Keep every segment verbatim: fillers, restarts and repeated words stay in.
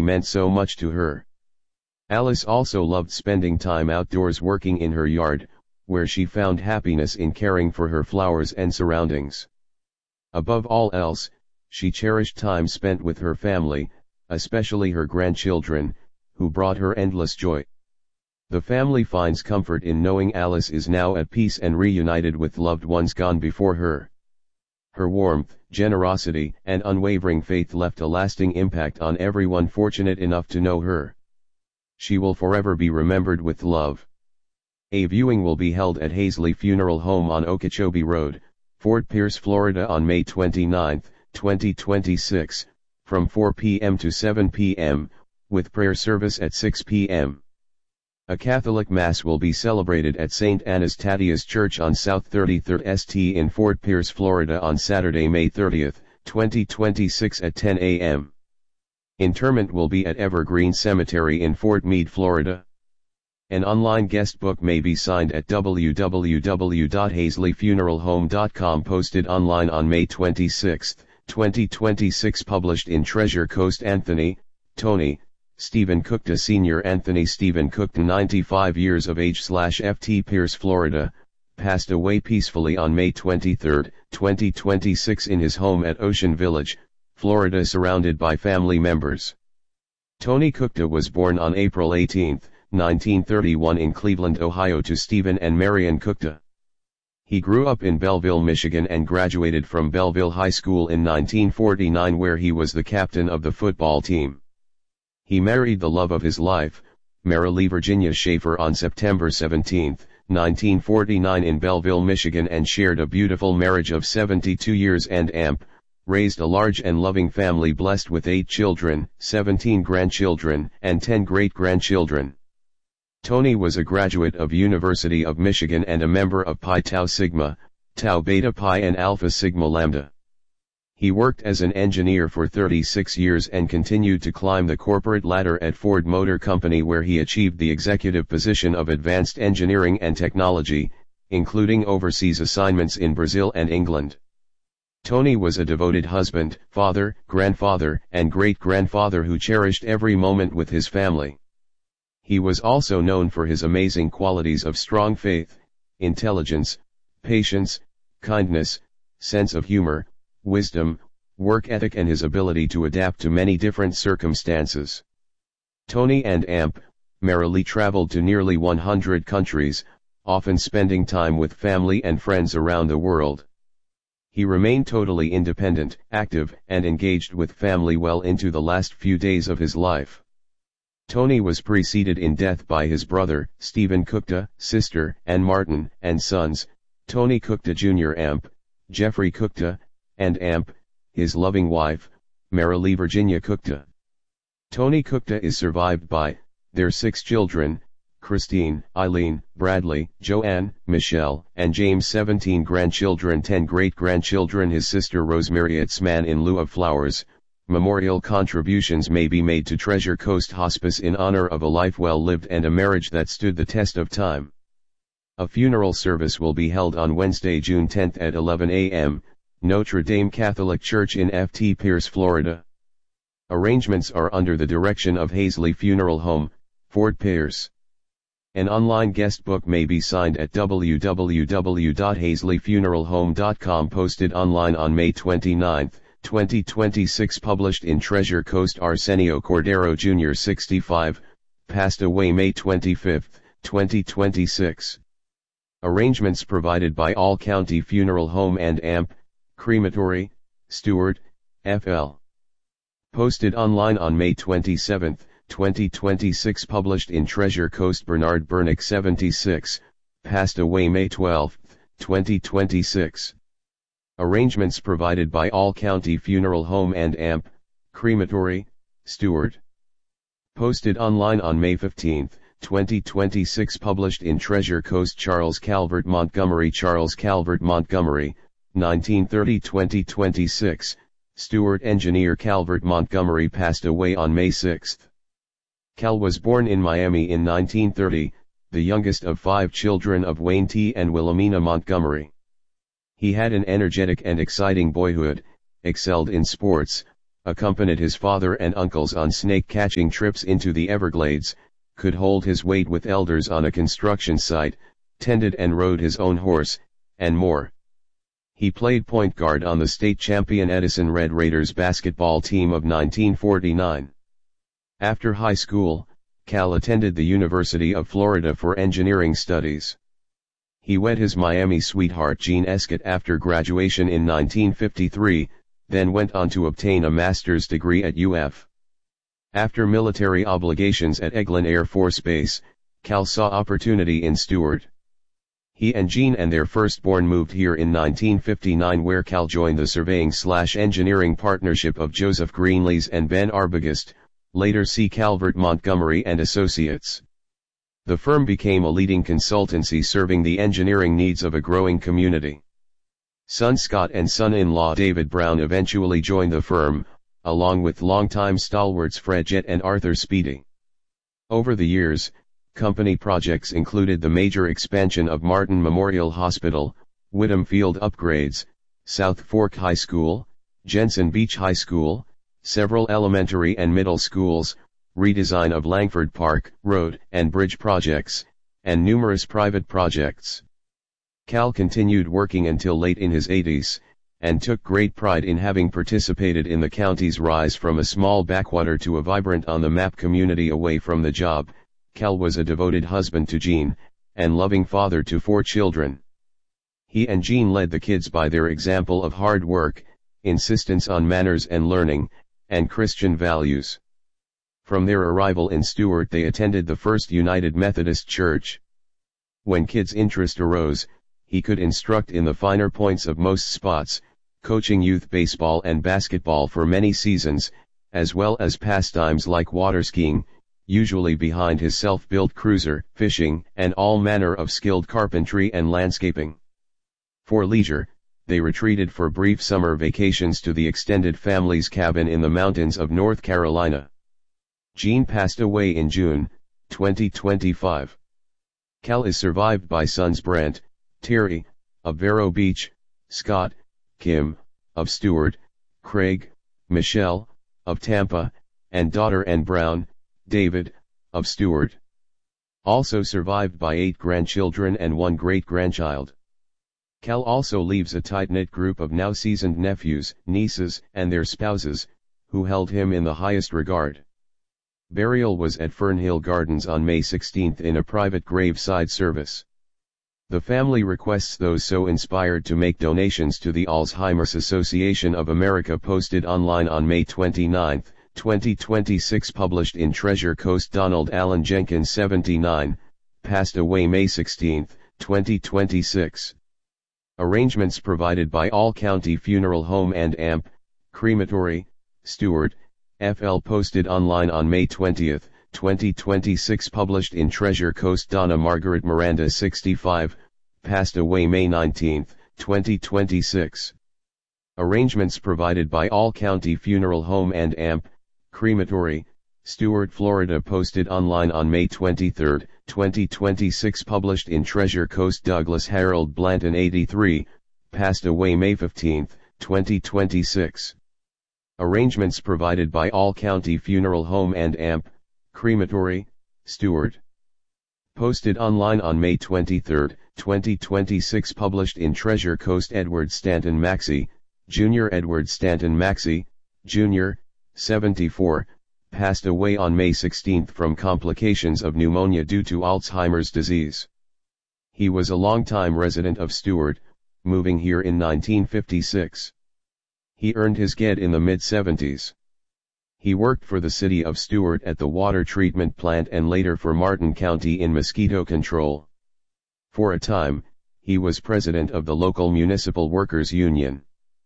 meant so much to her. Alice also loved spending time outdoors working in her yard, where she found happiness in caring for her flowers and surroundings. Above all else, she cherished time spent with her family, especially her grandchildren, who brought her endless joy. The family finds comfort in knowing Alice is now at peace and reunited with loved ones gone before her. Her warmth, generosity, and unwavering faith left a lasting impact on everyone fortunate enough to know her. She will forever be remembered with love. A viewing will be held at Hazley Funeral Home on Okeechobee Road, Fort Pierce, Florida on May twenty-ninth, twenty twenty-six, from four p m to seven p m, with prayer service at six p m A Catholic Mass will be celebrated at Saint Anna's Thaddeus Church on South thirty-third Street in Fort Pierce, Florida on Saturday, May thirtieth, twenty twenty-six at ten a m Interment will be at Evergreen Cemetery in Fort Meade, Florida. An online guest book may be signed at w w w dot hazley funeral home dot com, posted online on May twenty-sixth, twenty twenty-six, published in Treasure Coast. Anthony, Tony, Stephen Cookta Senior Anthony Stephen Cookta, ninety-five years of age, slash F T Pierce, Florida, passed away peacefully on May twenty-third, twenty twenty-six in his home at Ocean Village, Florida, surrounded by family members. Tony Cookta was born on April eighteenth, nineteen thirty-one in Cleveland, Ohio, to Stephen and Marian Cookta. He grew up in Belleville, Michigan and graduated from Belleville High School in nineteen forty-nine, where he was the captain of the football team. He married the love of his life, Marilee Virginia Schaefer, on September seventeenth, nineteen forty-nine in Belleville, Michigan, and shared a beautiful marriage of seventy-two years and amp, raised a large and loving family blessed with eight children, seventeen grandchildren, and ten great-grandchildren. Tony was a graduate of University of Michigan and a member of Pi Tau Sigma, Tau Beta Pi and Alpha Sigma Lambda. He worked as an engineer for thirty-six years and continued to climb the corporate ladder at Ford Motor Company, where he achieved the executive position of Advanced Engineering and Technology, including overseas assignments in Brazil and England. Tony was a devoted husband, father, grandfather, and great-grandfather who cherished every moment with his family. He was also known for his amazing qualities of strong faith, intelligence, patience, kindness, sense of humor, wisdom, work ethic, and his ability to adapt to many different circumstances. Tony and Amp, Marilee, traveled to nearly one hundred countries, often spending time with family and friends around the world. He remained totally independent, active, and engaged with family well into the last few days of his life. Tony was preceded in death by his brother, Stephen Cookta, sister, Ann Martin, and sons, Tony Cookta Junior Amp, Jeffrey Cookta, and Amp, his loving wife, Marilee Virginia Cookta. Tony Cookta is survived by their six children, Christine, Eileen, Bradley, Joanne, Michelle, and James, seventeen grandchildren, ten great-grandchildren, his sister Rosemary. Etzman. In lieu of flowers, memorial contributions may be made to Treasure Coast Hospice in honor of a life well lived and a marriage that stood the test of time. A funeral service will be held on Wednesday, June tenth at eleven a m, Notre Dame Catholic Church in F T Pierce, Florida. Arrangements are under the direction of Hazley Funeral Home, Fort Pierce. An online guest book may be signed at w w w dot hazley funeral home dot com, posted online on May twenty-ninth, twenty twenty-six, published in Treasure Coast. Arsenio Cordero Junior sixty-five, passed away May twenty-fifth, twenty twenty-six. Arrangements provided by All County Funeral Home and Amp, Crematory, Stewart, F L. Posted online on May twenty-seventh, twenty twenty-six, published in Treasure Coast. Bernard Bernick seventy-six, passed away May twelfth, twenty twenty-six. Arrangements provided by All County Funeral Home and Amp, Crematory, Stewart. Posted online on May fifteenth, twenty twenty-six, published in Treasure Coast. Charles Calvert Montgomery Charles Calvert Montgomery, nineteen thirty to twenty twenty-six, Stewart Engineer Calvert Montgomery, passed away on May sixth. Cal was born in Miami in nineteen thirty, the youngest of five children of Wayne T. and Wilhelmina Montgomery. He had an energetic and exciting boyhood, excelled in sports, accompanied his father and uncles on snake-catching trips into the Everglades, could hold his weight with elders on a construction site, tended and rode his own horse, and more. He played point guard on the state champion Edison Red Raiders basketball team of nineteen forty-nine. After high school, Cal attended the University of Florida for engineering studies. He wed his Miami sweetheart Jean Escott after graduation in nineteen fifty-three, then went on to obtain a master's degree at U F. After military obligations at Eglin Air Force Base, Cal saw opportunity in Stuart. He and Jean and their firstborn moved here in nineteen fifty-nine, where Cal joined the surveying-slash-engineering partnership of Joseph Greenlees and Ben Arbogast, later C. Calvert Montgomery and Associates. The firm became a leading consultancy serving the engineering needs of a growing community. Son Scott and son-in-law David Brown eventually joined the firm, along with longtime stalwarts Fred Jett and Arthur Speedy. Over the years, company projects included the major expansion of Martin Memorial Hospital, Whittam Field upgrades, South Fork High School, Jensen Beach High School, several elementary and middle schools, redesign of Langford Park, road and bridge projects, and numerous private projects. Cal continued working until late in his eighties, and took great pride in having participated in the county's rise from a small backwater to a vibrant on-the-map community away from the job. Cal was a devoted husband to Jean, and loving father to four children. He and Jean led the kids by their example of hard work, insistence on manners and learning, and Christian values. From their arrival in Stuart they attended the First United Methodist Church. When kids' interest arose, he could instruct in the finer points of most spots, coaching youth baseball and basketball for many seasons, as well as pastimes like water skiing, usually behind his self-built cruiser, fishing, and all manner of skilled carpentry and landscaping. For leisure, they retreated for brief summer vacations to the extended family's cabin in the mountains of North Carolina. Jean passed away in June, twenty twenty-five. Cal is survived by sons Brent, Terry, of Vero Beach, Scott, Kim, of Stuart, Craig, Michelle, of Tampa, and daughter Ann Brown, David, of Stuart. Also survived by eight grandchildren and one great-grandchild. Cal also leaves a tight-knit group of now seasoned nephews, nieces, and their spouses, who held him in the highest regard. Burial was at Fernhill Gardens on May sixteenth in a private graveside service. The family requests those so inspired to make donations to the Alzheimer's Association of America. Posted online on May twenty-ninth, twenty twenty-six. Published in Treasure Coast. Donald Allen Jenkins, seventy-nine, passed away May sixteenth, twenty twenty-six. Arrangements provided by All County Funeral Home and A M P, Crematory, Stuart, F L. Posted online on May twentieth, twenty twenty-six. Published in Treasure Coast. Donna Margaret Miranda, sixty-five, passed away May nineteenth, twenty twenty-six. Arrangements provided by All County Funeral Home and A M P, Crematory, Stuart, Florida. Posted online on May twenty-third, twenty twenty-six. Published in Treasure Coast. Douglas Harold Blanton, eighty-three, passed away May fifteenth, twenty twenty-six. Arrangements provided by All County Funeral Home and A M P, Crematory, Stuart. Posted online on May twenty-third, twenty twenty-six. Published in Treasure Coast. Edward Stanton Maxey, Junior Edward Stanton Maxey, Junior, seventy-four, passed away on May sixteenth from complications of pneumonia due to Alzheimer's disease. He was a longtime resident of Stuart, moving here in nineteen fifty-six. He earned his G E D in the mid-seventies. He worked for the city of Stuart at the water treatment plant and later for Martin County in mosquito control. For a time, he was president of the local municipal workers' union.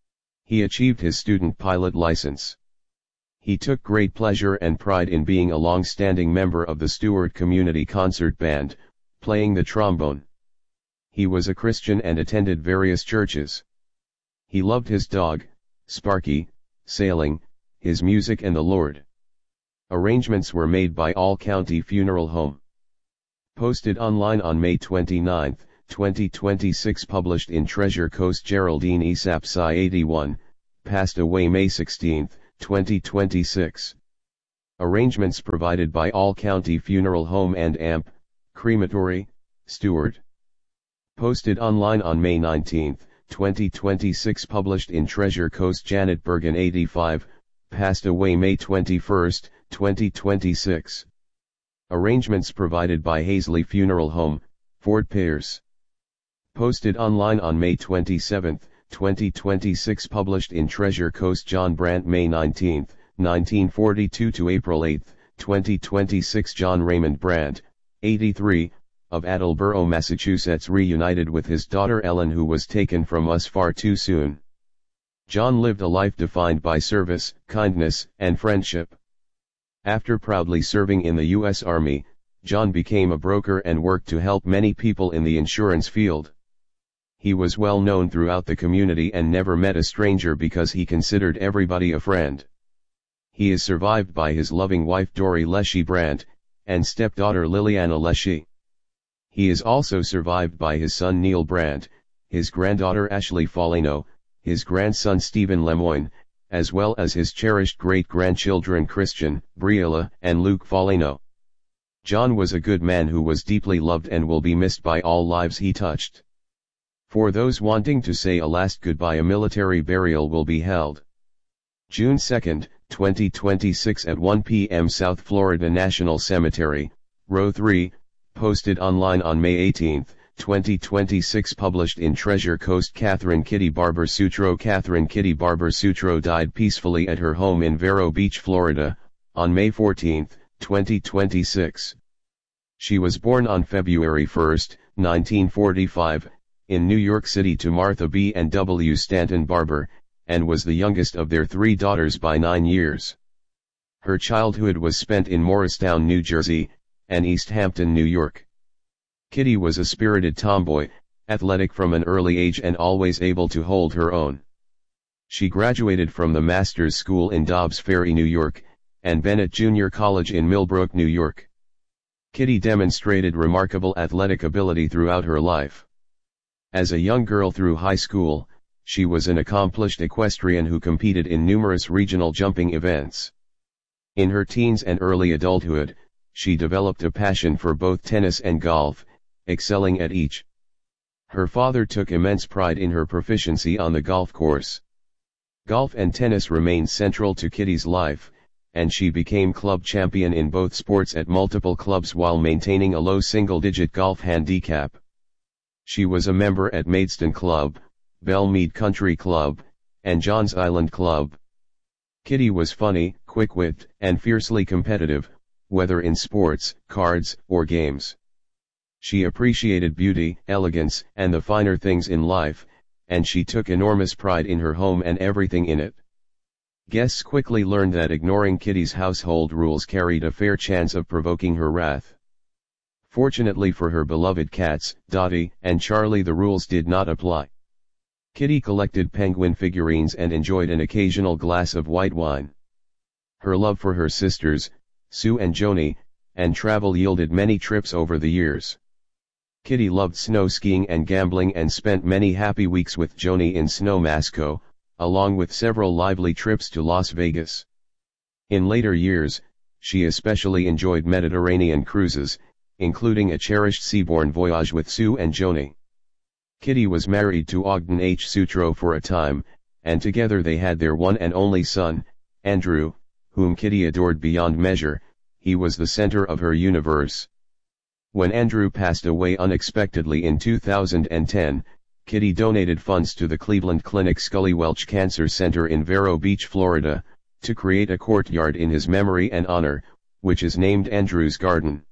He achieved his student pilot license. He took great pleasure and pride in being a long-standing member of the Stuart Community Concert Band, playing the trombone. He was a Christian and attended various churches. He loved his dog, Sparky, sailing, his music and the Lord. Arrangements were made by All County Funeral Home. Posted online on May twenty-ninth, twenty twenty-six. Published in Treasure Coast. Geraldine Esapsai, eighty-one, passed away May sixteenth, twenty twenty-six. Arrangements provided by All County Funeral Home and A M P, Crematory, Stewart. Posted online on May nineteenth, twenty twenty-six. Published in Treasure Coast. Janet Bergen, eighty-five, passed away May twenty-first, twenty twenty-six. Arrangements provided by Hazley Funeral Home, Fort Pierce. Posted online on May twenty-seventh, twenty twenty-six. Published in Treasure Coast. John Brandt, May nineteenth, nineteen forty-two to April eighth, twenty twenty-six. John Raymond Brandt, eighty-three, of Attleboro, Massachusetts, reunited with his daughter Ellen, who was taken from us far too soon. John lived a life defined by service, kindness, and friendship. After proudly serving in the U S Army, John became a broker and worked to help many people in the insurance field. He was well known throughout the community and never met a stranger because he considered everybody a friend. He is survived by his loving wife Dory Leshy Brandt, and stepdaughter Liliana Leshy. He is also survived by his son Neil Brandt, his granddaughter Ashley Foligno, his grandson Stephen Lemoyne, as well as his cherished great-grandchildren Christian, Briella, and Luke Foligno. John was a good man who was deeply loved and will be missed by all lives he touched. For those wanting to say a last goodbye, a military burial will be held June second, twenty twenty-six at one p m South Florida National Cemetery, Row three, posted online on May eighteenth, twenty twenty-six. Published in Treasure Coast. Catherine Kitty Barber Sutro. Catherine Kitty Barber Sutro died peacefully at her home in Vero Beach, Florida, on May fourteenth, twenty twenty-six. She was born on February first, nineteen forty-five, in New York City to Martha B. and W. Stanton Barber, and was the youngest of their three daughters by nine years. Her childhood was spent in Morristown, New Jersey, and East Hampton, New York. Kitty was a spirited tomboy, athletic from an early age and always able to hold her own. She graduated from the Masters School in Dobbs Ferry, New York, and Bennett Junior College in Millbrook, New York. Kitty demonstrated remarkable athletic ability throughout her life. As a young girl through high school, she was an accomplished equestrian who competed in numerous regional jumping events. In her teens and early adulthood, she developed a passion for both tennis and golf, excelling at each. Her father took immense pride in her proficiency on the golf course. Golf and tennis remained central to Kitty's life, and she became club champion in both sports at multiple clubs while maintaining a low single-digit golf handicap. She was a member at Maidstone Club, Belmead Country Club, and Johns Island Club. Kitty was funny, quick-witted, and fiercely competitive, whether in sports, cards, or games. She appreciated beauty, elegance, and the finer things in life, and she took enormous pride in her home and everything in it. Guests quickly learned that ignoring Kitty's household rules carried a fair chance of provoking her wrath. Fortunately for her beloved cats, Dottie and Charlie, the rules did not apply. Kitty collected penguin figurines and enjoyed an occasional glass of white wine. Her love for her sisters, Sue and Joni, and travel yielded many trips over the years. Kitty loved snow skiing and gambling and spent many happy weeks with Joni in Snowmasco, along with several lively trips to Las Vegas. In later years, she especially enjoyed Mediterranean cruises, including a cherished seaborne voyage with Sue and Joni. Kitty was married to Ogden H. Sutro for a time, and together they had their one and only son, Andrew, whom Kitty adored beyond measure. He was the center of her universe. When Andrew passed away unexpectedly in two thousand ten, Kitty donated funds to the Cleveland Clinic Scully Welch Cancer Center in Vero Beach, Florida, to create a courtyard in his memory and honor, which is named Andrew's Garden.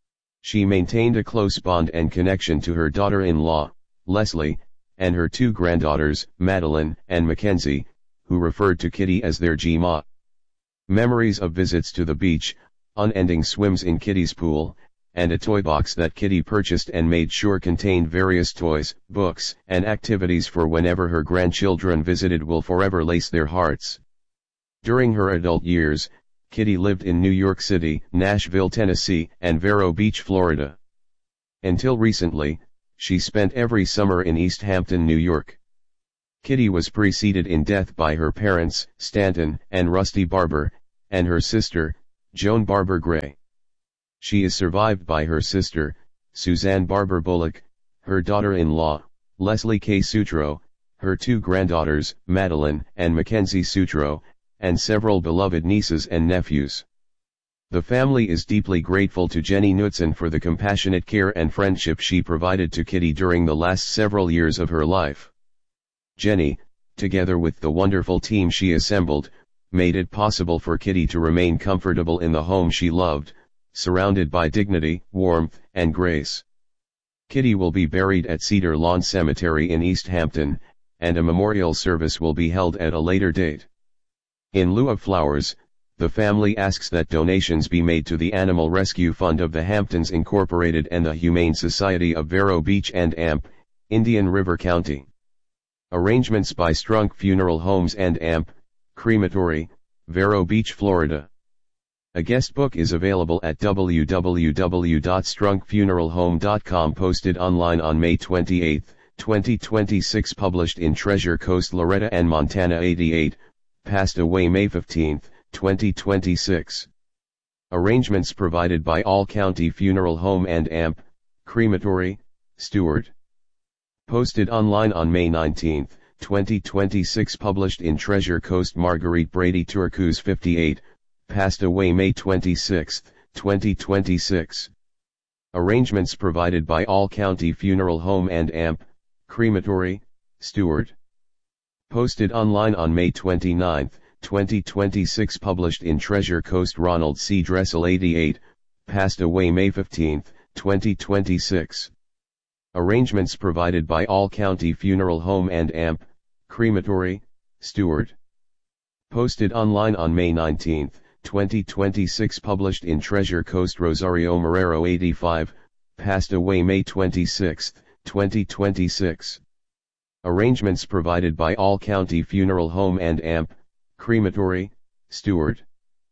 She maintained a close bond and connection to her daughter-in-law, Leslie, and her two granddaughters, Madeline and Mackenzie, who referred to Kitty as their G-Ma. Memories of visits to the beach, unending swims in Kitty's pool, and a toy box that Kitty purchased and made sure contained various toys, books, and activities for whenever her grandchildren visited will forever lace their hearts. During her adult years, Kitty lived in New York City, Nashville, Tennessee, and Vero Beach, Florida. Until recently, she spent every summer in East Hampton, New York. Kitty was preceded in death by her parents, Stanton and Rusty Barber, and her sister, Joan Barber Gray. She is survived by her sister, Suzanne Barber Bullock, her daughter-in-law, Leslie K. Sutro, her two granddaughters, Madeline and Mackenzie Sutro, and several beloved nieces and nephews. The family is deeply grateful to Jenny Knudsen for the compassionate care and friendship she provided to Kitty during the last several years of her life. Jenny, together with the wonderful team she assembled, made it possible for Kitty to remain comfortable in the home she loved, surrounded by dignity, warmth, and grace. Kitty will be buried at Cedar Lawn Cemetery in East Hampton, and a memorial service will be held at a later date. In lieu of flowers, the family asks that donations be made to the Animal Rescue Fund of the Hamptons Incorporated and the Humane Society of Vero Beach and A M P, Indian River County. Arrangements by Strunk Funeral Homes and A M P, Crematory, Vero Beach, Florida. A guest book is available at w w w dot strunk funeral home dot com, posted online on May twenty-eighth, twenty twenty-six, published in Treasure Coast, Loretta and Montana eighty-eight, passed away May fifteenth, twenty twenty-six. Arrangements provided by All County Funeral Home and A M P, Crematory, Stewart. Posted online on May nineteenth, twenty twenty-six, published in Treasure Coast. Marguerite Brady Turcos fifty-eight, passed away May twenty-sixth, twenty twenty-six. Arrangements provided by All County Funeral Home and A M P, Crematory, Stewart. Posted online on May twenty-ninth, twenty twenty-six, published in Treasure Coast. Ronald C. Dressel eighty-eight, passed away May fifteenth, twenty twenty-six. Arrangements provided by All County Funeral Home and A M P, Crematory, Stewart. Posted online on May nineteenth, twenty twenty-six, published in Treasure Coast. Rosario Marrero eighty-five, passed away May twenty-sixth, twenty twenty-six. Arrangements provided by All County Funeral Home and A M P, Crematory, Stewart.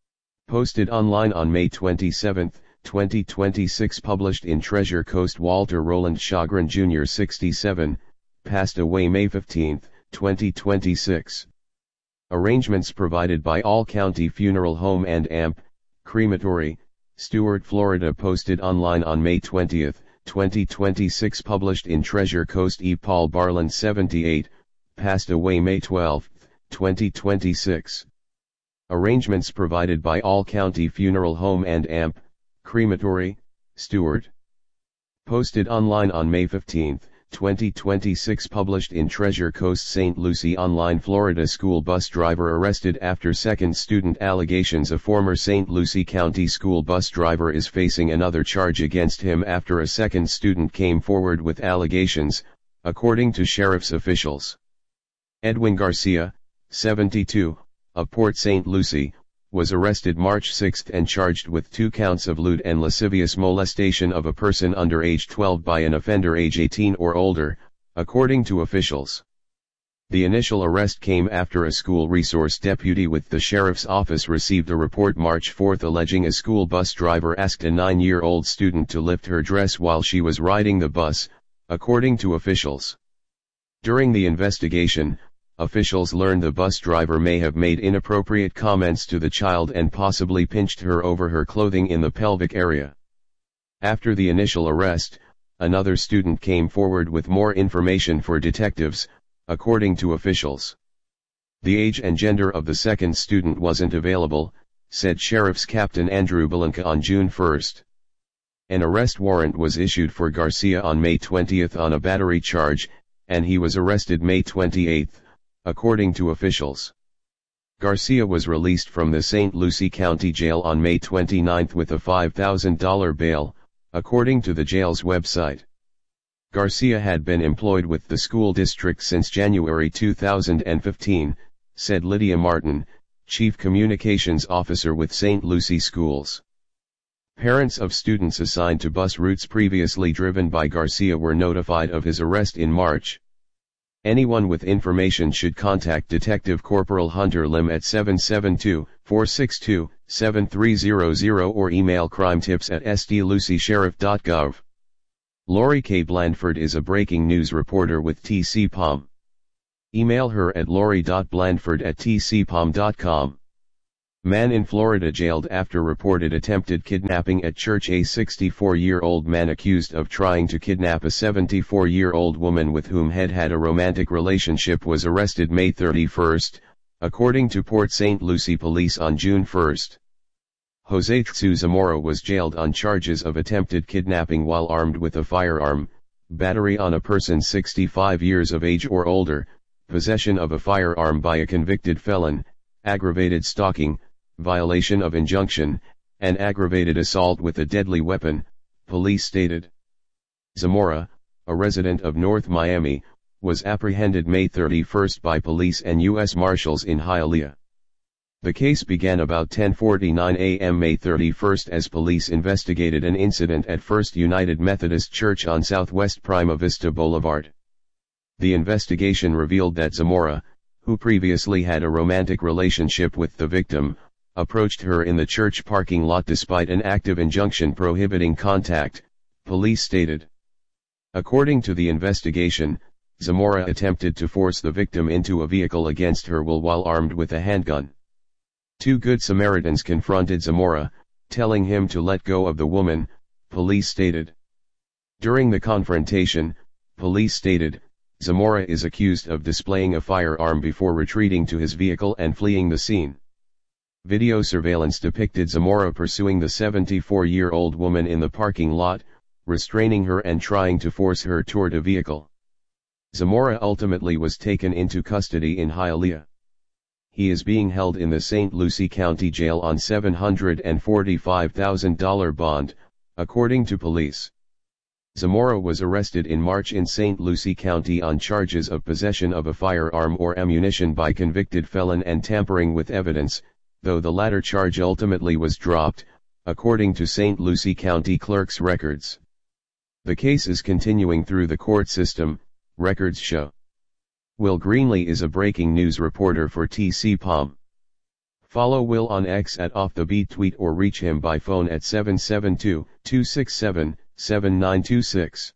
Posted online on May twenty-seventh, twenty twenty-six, published in Treasure Coast. Walter Roland Shagrin Junior sixty-seven, passed away May fifteenth, twenty twenty-six. Arrangements provided by All County Funeral Home and A M P, Crematory, Stewart, Florida. Posted online on May twentieth, twenty twenty-six, published in Treasure Coast. E. Paul Barland seventy-eight, passed away May twelfth, twenty twenty-six. Arrangements provided by All County Funeral Home and A M P, Crematory, Stewart. Posted online on May fifteenth, twenty twenty-six, published in Treasure Coast. Saint Lucie Online. Florida school bus driver arrested after second student allegations. A former Saint Lucie County school bus driver is facing another charge against him after a second student came forward with allegations, according to sheriff's officials. Edwin Garcia, seventy-two, of Port Saint Lucie, was arrested March sixth and charged with two counts of lewd and lascivious molestation of a person under age twelve by an offender age eighteen or older, according to officials. The initial arrest came after a school resource deputy with the sheriff's office received a report March fourth alleging a school bus driver asked a nine-year-old student to lift her dress while she was riding the bus, according to officials. During the investigation, officials learned the bus driver may have made inappropriate comments to the child and possibly pinched her over her clothing in the pelvic area. After the initial arrest, another student came forward with more information for detectives, according to officials. The age and gender of the second student wasn't available, said Sheriff's Captain Andrew Belenka on June first. An arrest warrant was issued for Garcia on May twentieth on a battery charge, and he was arrested May twenty-eighth. According to officials. Garcia was released from the Saint Lucie County Jail on May twenty-ninth with a five thousand dollars bail, according to the jail's website. Garcia had been employed with the school district since January two thousand fifteen, said Lydia Martin, Chief Communications Officer with Saint Lucie Schools. Parents of students assigned to bus routes previously driven by Garcia were notified of his arrest in March. Anyone with information should contact Detective Corporal Hunter Lim at seven seven two, four six two, seven three zero zero or email crimetips at s d lucie sheriff dot gov. Lori K. Blandford is a breaking news reporter with T C P O M. Email her at lori dot blandford at t c pom dot com. Man in Florida jailed after reported attempted kidnapping at church. A sixty-four-year-old man accused of trying to kidnap a seventy-four-year-old woman with whom had had a romantic relationship was arrested May thirty-first, according to Port Saint Lucie police on June first. Jose Tsu Zamora was jailed on charges of attempted kidnapping while armed with a firearm, battery on a person sixty-five years of age or older, possession of a firearm by a convicted felon, aggravated stalking, violation of injunction, and aggravated assault with a deadly weapon, police stated. Zamora, a resident of North Miami, was apprehended May thirty-first by police and U S Marshals in Hialeah. The case began about ten forty-nine a m May thirty-first as police investigated an incident at First United Methodist Church on Southwest Prima Vista Boulevard. The investigation revealed that Zamora, who previously had a romantic relationship with the victim, approached her in the church parking lot despite an active injunction prohibiting contact, police stated. According to the investigation, Zamora attempted to force the victim into a vehicle against her will while armed with a handgun. Two Good Samaritans confronted Zamora, telling him to let go of the woman, police stated. During the confrontation, police stated, Zamora is accused of displaying a firearm before retreating to his vehicle and fleeing the scene. Video surveillance depicted Zamora pursuing the seventy-four-year-old woman in the parking lot, restraining her and trying to force her toward a vehicle. Zamora ultimately was taken into custody in Hialeah. He is being held in the Saint Lucie County Jail on seven hundred forty-five thousand dollars bond, according to police. Zamora was arrested in March in Saint Lucie County on charges of possession of a firearm or ammunition by convicted felon and tampering with evidence, though the latter charge ultimately was dropped, according to Saint Lucie County Clerk's records. The case is continuing through the court system, records show. Will Greenlee is a breaking news reporter for T C P O M. Follow Will on X at Off the Beat Tweet or reach him by phone at seven seven two, two six seven, seven nine two six.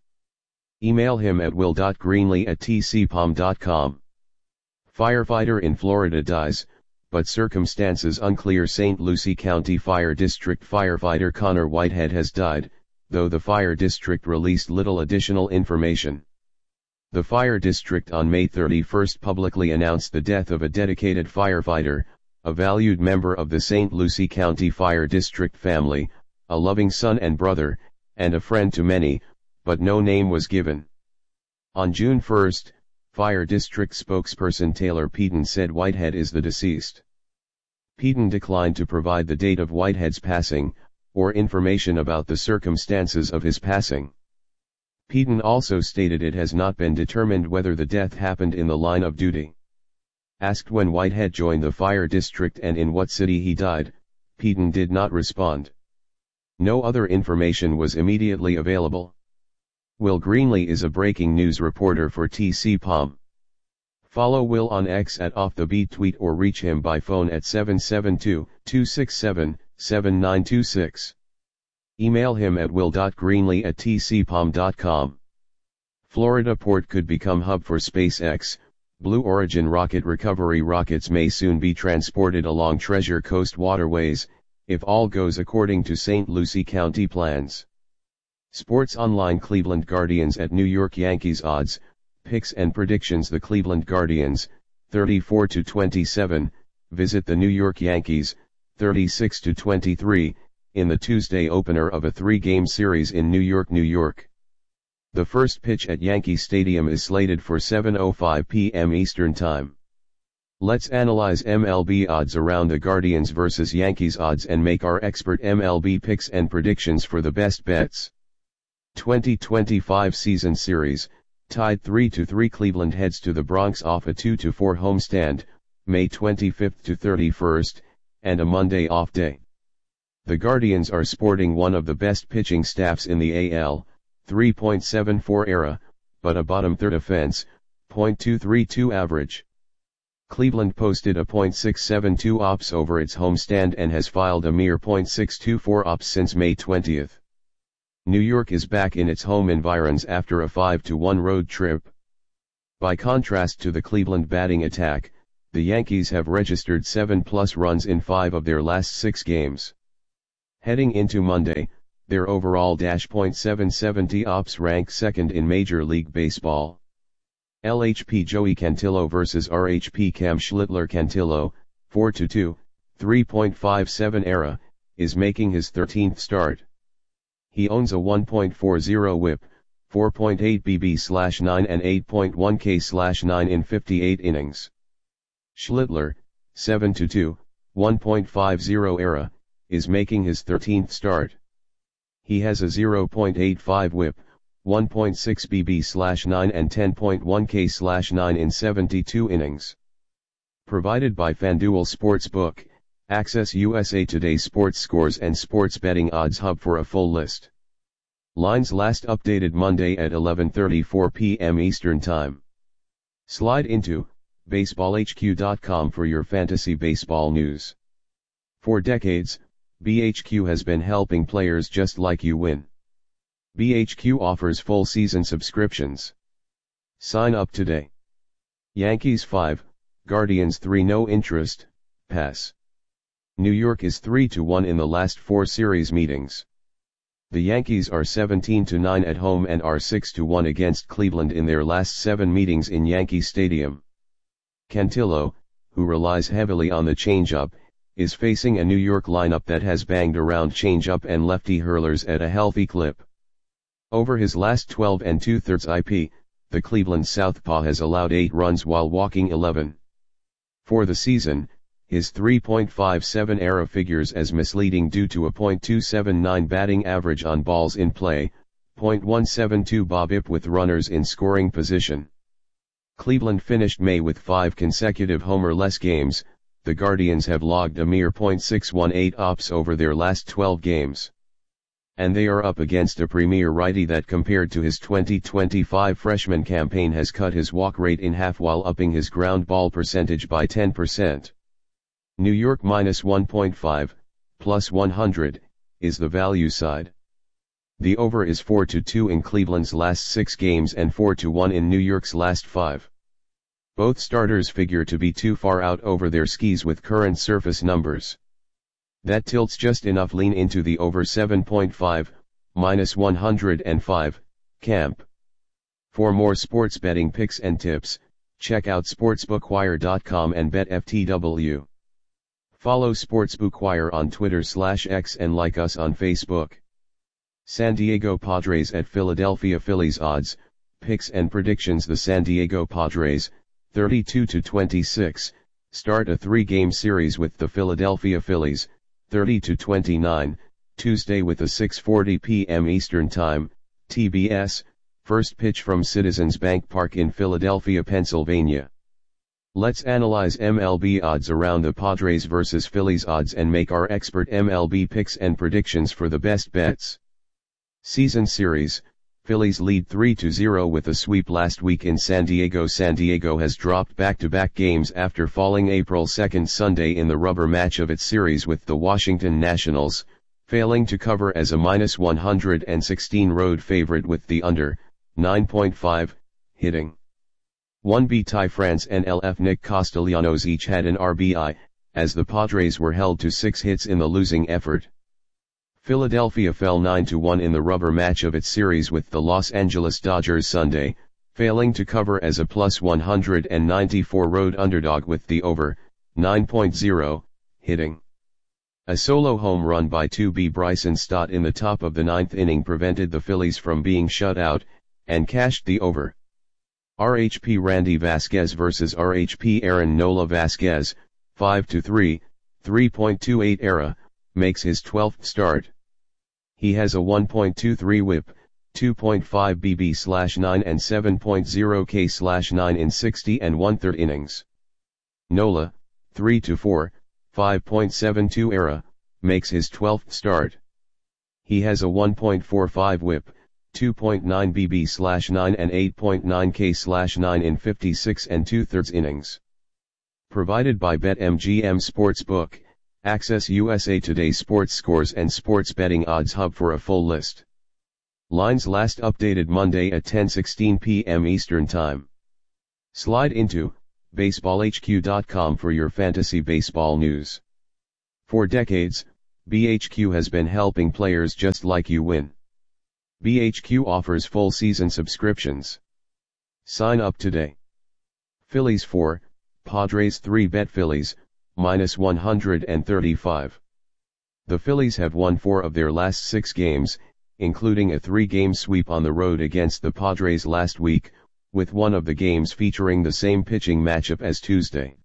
Email him at will dot greenlee at t c pom dot com. Firefighter in Florida dies, but circumstances unclear. Saint Lucie County Fire District firefighter Connor Whitehead has died, though the fire district released little additional information. The fire district on May thirty-first publicly announced the death of a dedicated firefighter, a valued member of the Saint Lucie County Fire District family, a loving son and brother, and a friend to many, but no name was given. On June first, Fire District spokesperson Taylor Peden said Whitehead is the deceased. Peden declined to provide the date of Whitehead's passing, or information about the circumstances of his passing. Peden also stated it has not been determined whether the death happened in the line of duty. Asked when Whitehead joined the fire district and in what city he died, Peden did not respond. No other information was immediately available. Will Greenlee is a breaking news reporter for T C P O M. Follow Will on X at Off the Beat Tweet or reach him by phone at seven seven two, two six seven, seven nine two six. Email him at will dot greenlee at t c pom dot com. Florida port could become hub for SpaceX. Blue Origin rocket recovery rockets may soon be transported along Treasure Coast waterways, if all goes according to Saint Lucie County plans. Sports Online Cleveland Guardians at New York Yankees odds, picks and predictions. The Cleveland Guardians, thirty-four to twenty-seven, visit the New York Yankees, thirty-six to twenty-three, in the Tuesday opener of a three-game series in New York, New York. The first pitch at Yankee Stadium is slated for seven oh five p m Eastern Time. Let's analyze M L B odds around the Guardians versus Yankees odds and make our expert M L B picks and predictions for the best bets. twenty twenty-five season series, tied three to three. Cleveland heads to the Bronx off a two to four homestand, May twenty-fifth to thirty-first, and a Monday off day. The Guardians are sporting one of the best pitching staffs in the A L, three point seven four era, but a bottom third offense, point two three two average. Cleveland posted a point six seven two ops over its homestand and has filed a mere point six two four ops since May twentieth. New York is back in its home environs after a five to one road trip. By contrast to the Cleveland batting attack, the Yankees have registered seven plus runs in five of their last six games. Heading into Monday, their overall .point seven seventy ops rank second in Major League Baseball. L H P Joey Cantillo versus R H P Cam Schlittler. Cantillo, four to two, three point five seven E R A, is making his thirteenth start. He owns a one point four oh whip, four point eight B B slash nine and eight point one K slash nine in fifty-eight innings. Schlittler, seven to two, one point five oh E R A, is making his thirteenth start. He has a zero point eight five whip, one point six B B slash nine and ten point one K slash nine in seventy-two innings. Provided by FanDuel Sportsbook, access U S A Today sports scores and sports betting odds hub for a full list. Lines last updated Monday at eleven thirty-four p m Eastern Time. Slide into baseball H Q dot com for your fantasy baseball news. For decades, B H Q has been helping players just like you win. B H Q offers full season subscriptions. Sign up today. Yankees five, Guardians three. No interest, pass. New York is three to one in the last four series meetings. The Yankees are seventeen to nine at home and are six to one against Cleveland in their last seven meetings in Yankee Stadium. Cantillo, who relies heavily on the changeup, is facing a New York lineup that has banged around changeup and lefty hurlers at a healthy clip. Over his last twelve and two-thirds I P, the Cleveland southpaw has allowed eight runs while walking eleven. For the season, his three point five seven E R A figures as misleading due to a point two seven nine batting average on balls in play, point one seven two BOBIP with runners in scoring position. Cleveland finished May with five consecutive homer-less games. The Guardians have logged a mere point six one eight ops over their last twelve games. And they are up against a premier righty that compared to his twenty twenty-five freshman campaign has cut his walk rate in half while upping his ground ball percentage by ten percent. New York minus one point five, plus one hundred, is the value side. The over is four to two in Cleveland's last six games and four to one in New York's last five. Both starters figure to be too far out over their skis with current surface numbers. That tilts just enough lean into the over seven point five, minus one hundred five, camp. For more sports betting picks and tips, check out sportsbookwire dot com and bet F T W. Follow Sportsbookwire on Twitter slash X and like us on Facebook. San Diego Padres at Philadelphia Phillies. Odds, picks and predictions. The San Diego Padres, thirty-two to twenty-six, start a three-game series with the Philadelphia Phillies, thirty to twenty-nine, Tuesday with a six forty p m Eastern Time, T B S, first pitch from Citizens Bank Park in Philadelphia, Pennsylvania. Let's analyze M L B odds around the Padres versus Phillies odds and make our expert M L B picks and predictions for the best bets. Season series, Phillies lead three to zero with a sweep last week in San Diego. San Diego has dropped back-to-back games after falling April second Sunday in the rubber match of its series with the Washington Nationals, failing to cover as a minus one hundred sixteen road favorite with the under, nine point five, hitting. one B Ty France and L F Nick Castellanos each had an R B I, as the Padres were held to six hits in the losing effort. Philadelphia fell nine to one in the rubber match of its series with the Los Angeles Dodgers Sunday, failing to cover as a plus one hundred ninety-four road underdog with the over, nine point oh, hitting. A solo home run by two B Bryson Stott in the top of the ninth inning prevented the Phillies from being shut out, and cashed the over. R H P Randy Vasquez versus R H P Aaron Nola. Vasquez, five to three, three point two eight E R A, makes his twelfth start. He has a one point two three whip, two point five B B slash nine and seven point oh K slash nine in sixty and one-third innings. Nola, three to four, five point seven two E R A, makes his twelfth start. He has a one point four five whip, two point nine B B slash nine and eight point nine K slash nine in fifty-six and two-thirds innings. Provided by BetMGM Sportsbook, access U S A Today sports scores and sports betting odds hub for a full list. Lines last updated Monday at ten sixteen p m Eastern Time. Slide into baseball H Q dot com for your fantasy baseball news. For decades, B H Q has been helping players just like you win. B H Q offers full season subscriptions. Sign up today. Phillies four, Padres three. Bet Phillies, minus one hundred thirty-five. The Phillies have won four of their last six games, including a three-game sweep on the road against the Padres last week, with one of the games featuring the same pitching matchup as Tuesday.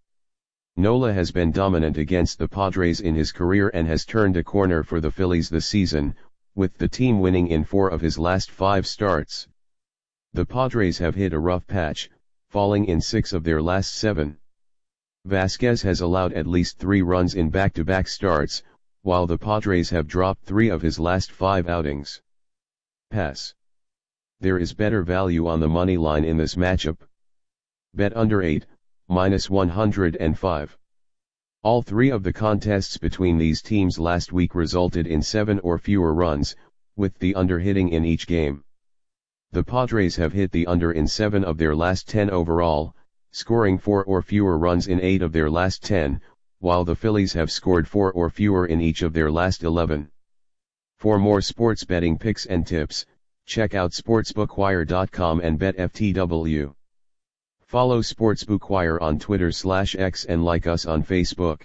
Nola has been dominant against the Padres in his career and has turned a corner for the Phillies this season, with the team winning in four of his last five starts. The Padres have hit a rough patch, falling in six of their last seven. Vasquez has allowed at least three runs in back-to-back starts, while the Padres have dropped three of his last five outings. Pass. There is better value on the money line in this matchup. Bet under eight, minus one hundred five. All three of the contests between these teams last week resulted in seven or fewer runs, with the under hitting in each game. The Padres have hit the under in seven of their last ten overall, scoring four or fewer runs in eight of their last ten, while the Phillies have scored four or fewer in each of their last eleven. For more sports betting picks and tips, check out sportsbookwire dot com and bet F T W. Follow Sportsbookwire on Twitter slash X and like us on Facebook.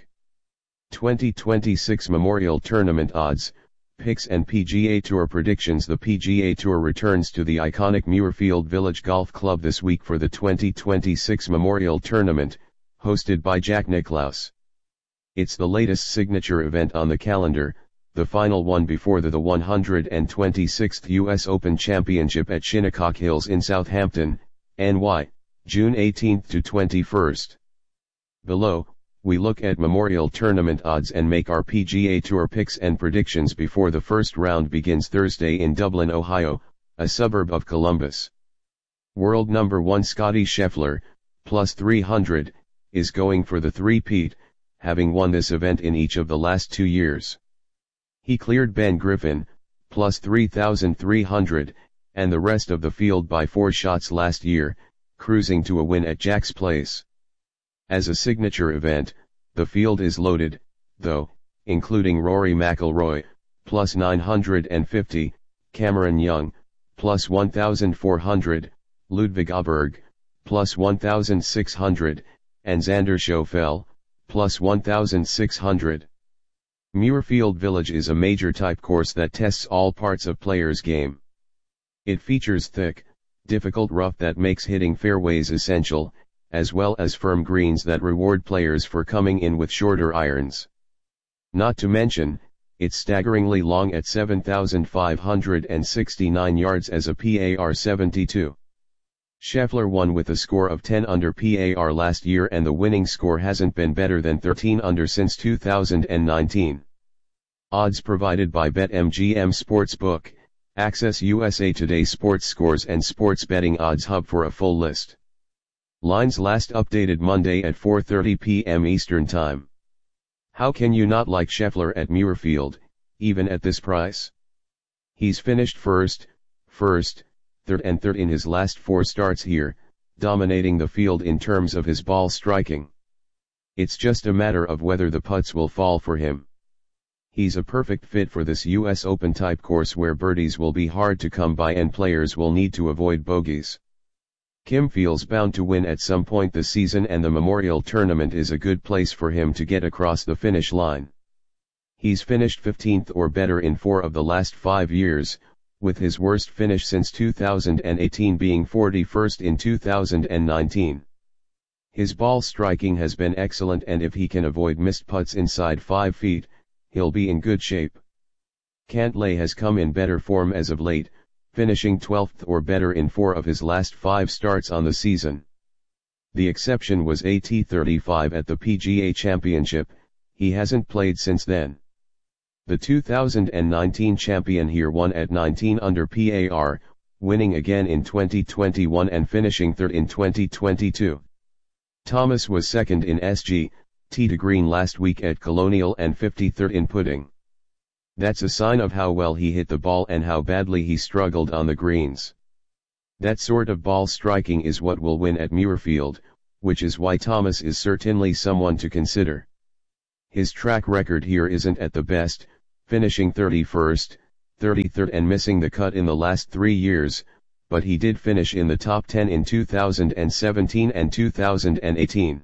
twenty twenty-six Memorial Tournament odds, picks and P G A Tour predictions. The P G A Tour returns to the iconic Muirfield Village Golf Club this week for the twenty twenty-six Memorial Tournament, hosted by Jack Nicklaus. It's the latest signature event on the calendar, the final one before the, the one hundred twenty-sixth U S Open Championship at Shinnecock Hills in Southampton, N Y, June eighteenth to twenty-first. Below, we look at Memorial Tournament odds and make our P G A Tour picks and predictions before the first round begins Thursday in Dublin, Ohio, a suburb of Columbus. World number one Scottie Scheffler, plus three hundred, is going for the three-peat, having won this event in each of the last two years. He cleared Ben Griffin, plus three thousand three hundred, and the rest of the field by four shots last year, cruising to a win at Jack's Place. As a signature event, the field is loaded, though, including Rory McIlroy, plus nine hundred fifty, Cameron Young, plus one thousand four hundred, Ludwig Aberg, plus one thousand six hundred, and Xander Schauffele, plus one thousand six hundred. Muirfield Village is a major type course that tests all parts of players' game. It features thick, difficult rough that makes hitting fairways essential, as well as firm greens that reward players for coming in with shorter irons. Not to mention, it's staggeringly long at seven thousand five hundred sixty-nine yards as a par seventy-two. Scheffler won with a score of ten under par last year, and the winning score hasn't been better than thirteen under since two thousand nineteen. Odds provided by BetMGM Sportsbook. Access U S A Today sports scores and sports betting odds hub for a full list. Lines last updated Monday at four thirty p m Eastern Time. How can you not like Scheffler at Muirfield, even at this price? He's finished first, first, third and third in his last four starts here, dominating the field in terms of his ball striking. It's just a matter of whether the putts will fall for him. He's a perfect fit for this U S Open type course where birdies will be hard to come by and players will need to avoid bogeys. Kim feels bound to win at some point this season, and the Memorial Tournament is a good place for him to get across the finish line. He's finished fifteenth or better in four of the last five years, with his worst finish since two thousand eighteen being forty-first in two thousand nineteen. His ball striking has been excellent, and if he can avoid missed putts inside five feet, he'll be in good shape. Cantlay has come in better form as of late, finishing twelfth or better in four of his last five starts on the season. The exception was A T thirty-five at the P G A Championship. He hasn't played since then. The two thousand nineteen champion here won at nineteen under par, winning again in twenty twenty-one and finishing third in twenty twenty-two. Thomas was second in S G, tee to green last week at Colonial, and fifty-third in putting. That's a sign of how well he hit the ball and how badly he struggled on the greens. That sort of ball striking is what will win at Muirfield, which is why Thomas is certainly someone to consider. His track record here isn't at the best, finishing thirty-first, thirty-third and missing the cut in the last three years, but he did finish in the top ten in two thousand seventeen and two thousand eighteen.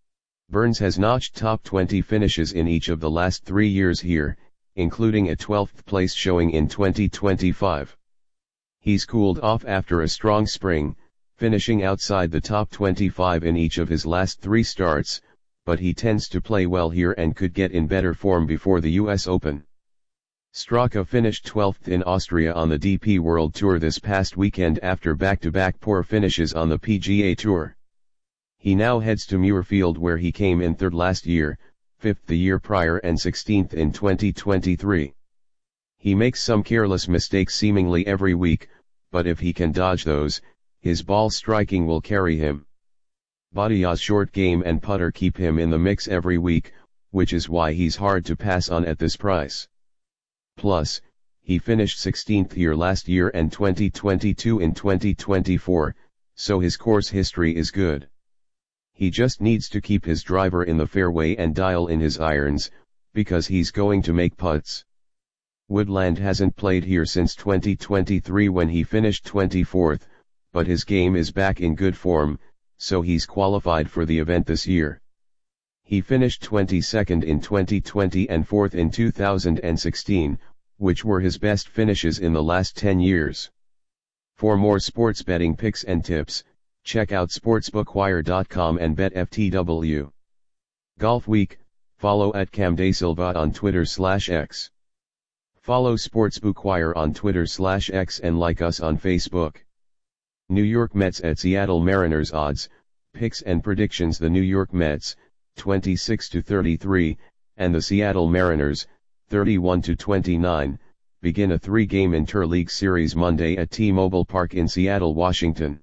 Burns has notched top twenty finishes in each of the last three years here, including a twelfth place showing in twenty twenty-five. He's cooled off after a strong spring, finishing outside the top twenty-five in each of his last three starts, but he tends to play well here and could get in better form before the U S Open. Straka finished twelfth in Austria on the D P World Tour this past weekend after back-to-back poor finishes on the P G A Tour. He now heads to Muirfield where he came in third last year, fifth the year prior and sixteenth in twenty twenty-three. He makes some careless mistakes seemingly every week, but if he can dodge those, his ball striking will carry him. Badia's short game and putter keep him in the mix every week, which is why he's hard to pass on at this price. Plus, he finished sixteenth here last year and twenty twenty-two in twenty twenty-four, so his course history is good. He just needs to keep his driver in the fairway and dial in his irons, because he's going to make putts. Woodland hasn't played here since twenty twenty-three when he finished twenty-fourth, but his game is back in good form, so he's qualified for the event this year. He finished twenty-second in twenty twenty and fourth in two thousand sixteen, which were his best finishes in the last ten years. For more sports betting picks and tips, check out sportsbookwire dot com and bet F T W. Golf Week, follow at Cam De Silva on Twitter slash X. Follow Sportsbookwire on Twitter slash X and like us on Facebook. New York Mets at Seattle Mariners odds, picks and predictions. The New York Mets, twenty-six to thirty-three, and the Seattle Mariners, thirty-one to twenty-nine, begin a three-game interleague series Monday at T-Mobile Park in Seattle, Washington.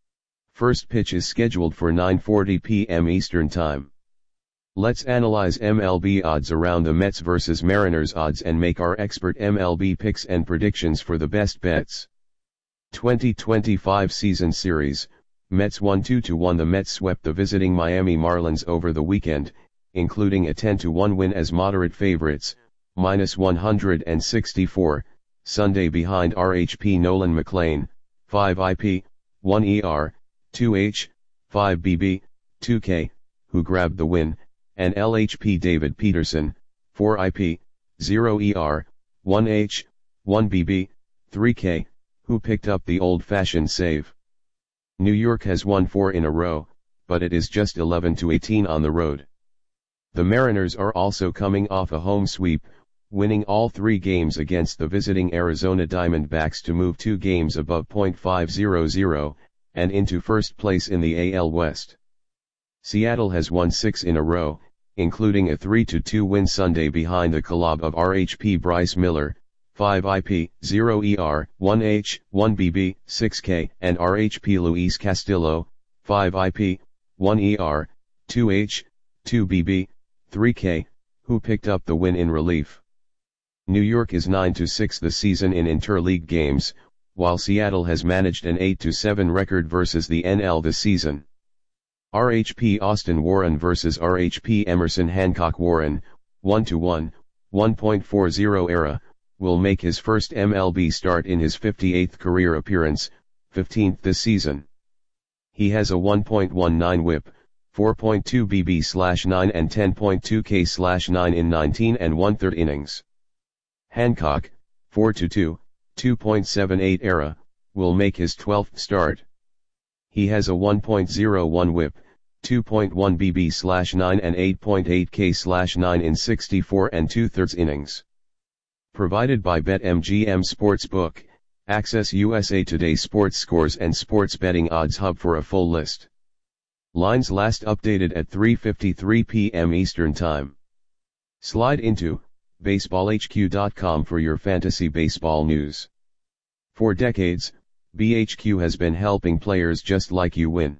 First pitch is scheduled for nine forty p m Eastern Time. Let's analyze M L B odds around the Mets versus Mariners odds and make our expert M L B picks and predictions for the best bets. twenty twenty-five Season Series, Mets one two to one. The Mets swept the visiting Miami Marlins over the weekend, including a ten to one win as moderate favorites, minus one hundred sixty-four, Sunday behind R H P Nolan McLean, five I P, one E R, two H, five B B, two K, who grabbed the win, and L H P David Peterson, four I P, zero E R, one H, one B B, three K, who picked up the old-fashioned save. New York has won four in a row, but it is just eleven to eighteen on the road. The Mariners are also coming off a home sweep, winning all three games against the visiting Arizona Diamondbacks to move two games above point five hundred, and into first place in the A L West. Seattle has won six in a row, including a three to two win Sunday behind the club of R H P Bryce Miller, five I P, zero E R, one H, one B B, six K, and R H P Luis Castillo, five I P, one E R, two H, two B B, three K, who picked up the win in relief. New York is nine to six this season in interleague games, while Seattle has managed an eight to seven record versus the N L this season. R H P Austin Warren versus R H P Emerson Hancock. Warren, one to one, one point four oh era, will make his first M L B start in his fifty-eighth career appearance, fifteenth this season. He has a one point one nine whip, four point two B B slash nine and ten point two K slash nine in nineteen and one-third innings. Hancock, four to two, two point seven eight era, will make his twelfth start. He has a one point oh one whip, two point one B B slash nine and eight point eight K slash nine in sixty-four and two-thirds innings. Provided by BetMGM Sportsbook, access U S A Today sports scores and sports betting odds hub for a full list. Lines last updated at three fifty-three p m Eastern Time. Slide into baseball H Q dot com for your fantasy baseball news. For decades, B H Q has been helping players just like you win.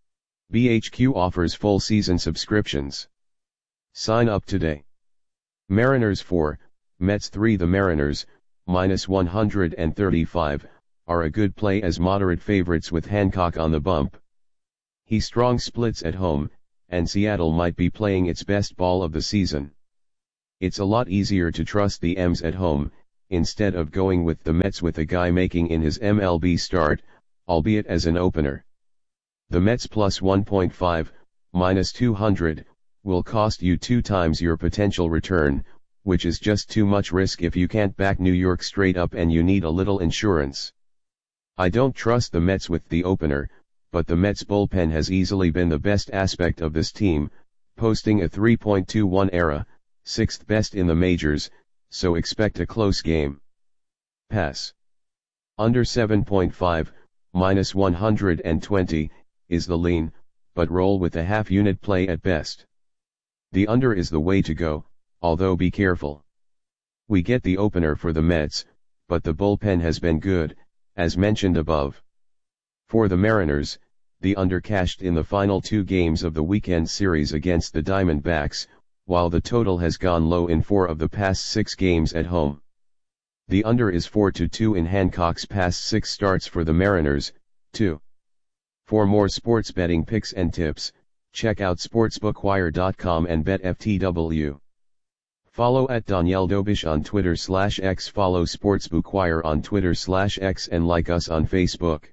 B H Q offers full season subscriptions. Sign up today. Mariners four, Mets three. The Mariners, minus one hundred thirty-five, are a good play as moderate favorites with Hancock on the bump. He strong splits at home, and Seattle might be playing its best ball of the season. It's a lot easier to trust the M's at home, instead of going with the Mets with a guy making in his M L B start, albeit as an opener. The Mets plus one point five, minus two hundred, will cost you two times your potential return, which is just too much risk if you can't back New York straight up and you need a little insurance. I don't trust the Mets with the opener, but the Mets bullpen has easily been the best aspect of this team, posting a three point two one E R A, sixth best in the majors, so expect a close game. Pass. Under seven point five, minus one hundred twenty, is the lean, but roll with a half unit play at best. The under is the way to go, although be careful. We get the opener for the Mets, but the bullpen has been good, as mentioned above. For the Mariners, the under cashed in the final two games of the weekend series against the Diamondbacks, while the total has gone low in four of the past six games at home. The under is four to two in Hancock's past six starts for the Mariners, too. For more sports betting picks and tips, check out sportsbookwire dot com and bet F T W. Follow at Danielle Dobish on Twitter slash X, follow Sportsbookwire on Twitter slash X, and like us on Facebook.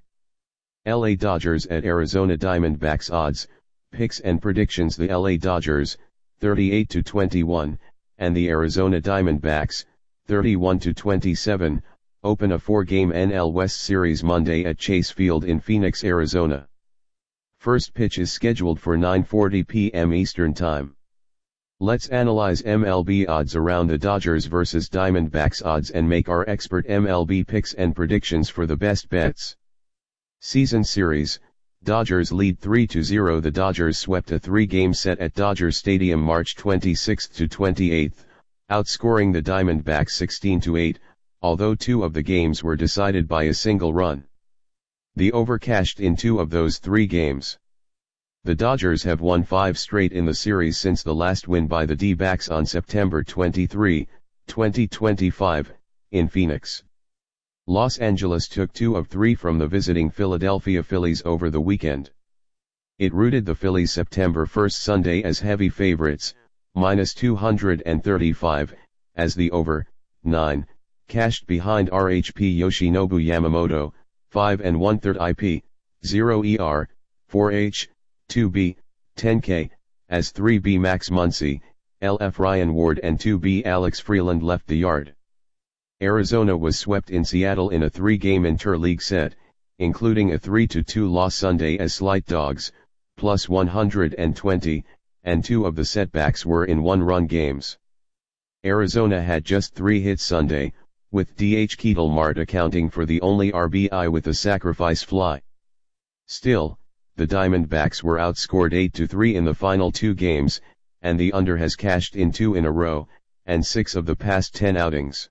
L A Dodgers at Arizona Diamondbacks odds, picks and predictions. The L A Dodgers, thirty-eight to twenty-one, and the Arizona Diamondbacks, thirty-one to twenty-seven, open a four-game N L West series Monday at Chase Field in Phoenix, Arizona. First pitch is scheduled for nine forty p m Eastern Time. Let's analyze M L B odds around the Dodgers versus Diamondbacks odds and make our expert M L B picks and predictions for the best bets. Season Series, Dodgers lead three to zero. The Dodgers swept a three-game set at Dodger Stadium March twenty-sixth to twenty-eighth, outscoring the Diamondbacks sixteen to eight, although two of the games were decided by a single run. The over cashed in two of those three games. The Dodgers have won five straight in the series since the last win by the D-backs on September twenty-third, twenty twenty-five, in Phoenix. Los Angeles took two of three from the visiting Philadelphia Phillies over the weekend. It rooted the Phillies September first Sunday as heavy favorites, minus two hundred thirty-five, as the over, nine, cashed behind R H P Yoshinobu Yamamoto, five and one-third I P, zero E R, four H, two B, ten K, as three B Max Muncy, L F Ryan Ward and two B Alex Freeland left the yard. Arizona was swept in Seattle in a three-game interleague set, including a three to two loss Sunday as slight dogs, plus one hundred twenty, and two of the setbacks were in one-run games. Arizona had just three hits Sunday, with D H Ketel Marte accounting for the only R B I with a sacrifice fly. Still, the Diamondbacks were outscored eight to three in the final two games, and the under has cashed in two in a row, and six of the past ten outings.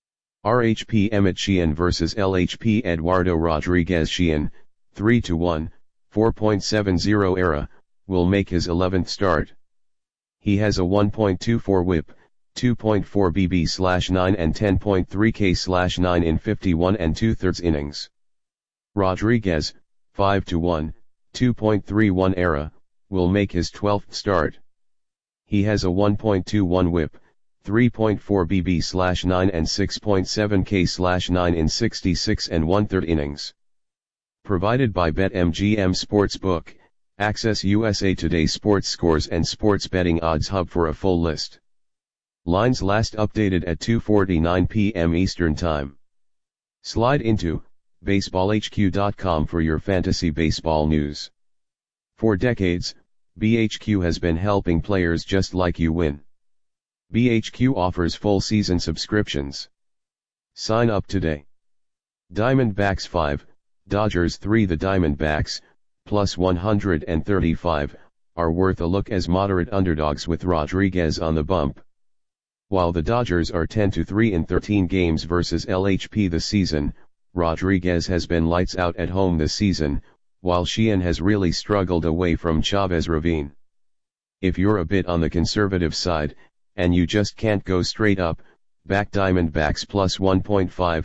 R H P Emmett Sheehan versus L H P Eduardo Rodriguez. Sheehan, three to one, four point seven oh E R A, will make his eleventh start. He has a one point two four whip, two point four B B slash nine and ten point three K slash nine in fifty-one and two-thirds innings. Rodriguez, five to one, two point three one E R A, will make his twelfth start. He has a one point two one whip, three point four B B slash nine and six point seven K slash nine in sixty-six and one-third innings. Provided by BetMGM Sportsbook, access U S A Today sports scores and sports betting odds hub for a full list. Lines last updated at two forty-nine p m Eastern Time. Slide into baseball H Q dot com for your fantasy baseball news. For decades, B H Q has been helping players just like you win. B H Q offers full season subscriptions. Sign up today. Diamondbacks five, Dodgers three. The Diamondbacks, plus one hundred thirty-five, are worth a look as moderate underdogs with Rodriguez on the bump. While the Dodgers are ten to three in thirteen games versus L H P this season, Rodriguez has been lights out at home this season, while Sheehan has really struggled away from Chavez Ravine. If you're a bit on the conservative side, and you just can't go straight up, back Diamondbacks plus one point five,